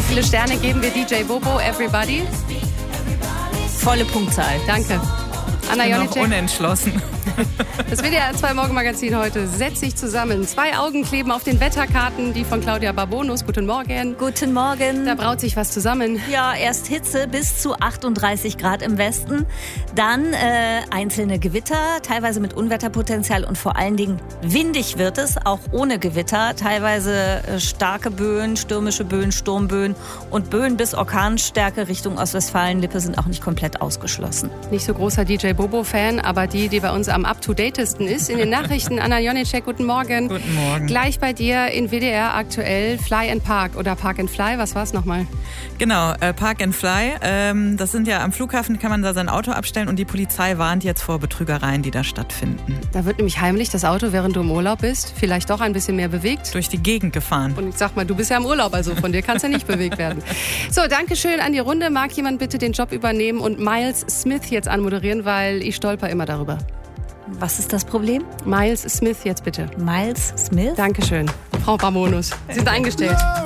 viele Sterne geben wir DJ Bobo, Everybody? Volle Punktzahl. Danke. Anna Ich bin noch Jonicek. unentschlossen. Das WDR 2 Morgenmagazin heute setzt sich zusammen. 2 Augen kleben auf den Wetterkarten, die von Claudia Barbonus. Guten Morgen. Guten Morgen. Da braut sich was zusammen. Ja, erst Hitze bis zu 38 Grad im Westen, dann einzelne Gewitter, teilweise mit Unwetterpotenzial und vor allen Dingen windig wird es, auch ohne Gewitter, teilweise starke Böen, stürmische Böen, Sturmböen und Böen bis Orkanstärke Richtung Ostwestfalen-Lippe sind auch nicht komplett ausgeschlossen. Nicht so großer DJ Bobo-Fan, aber die bei uns am up-to-datesten ist. In den Nachrichten, Anna Jonicek, guten Morgen. Guten Morgen. Gleich bei dir in WDR aktuell Fly and Park oder Park and Fly, was war's nochmal? Genau, Park and Fly. Das sind ja am Flughafen, kann man da sein Auto abstellen und die Polizei warnt jetzt vor Betrügereien, die da stattfinden. Da wird nämlich heimlich das Auto, während du im Urlaub bist, vielleicht doch ein bisschen mehr bewegt. Durch die Gegend gefahren. Und ich sag mal, du bist ja im Urlaub, also von dir kann es ja nicht bewegt werden. So, danke schön an die Runde. Mag jemand bitte den Job übernehmen und Miles Smith jetzt anmoderieren, weil ich stolper immer darüber. Was ist das Problem? Miles Smith jetzt bitte. Miles Smith? Dankeschön. Frau Barbonus, Sie sind eingestellt.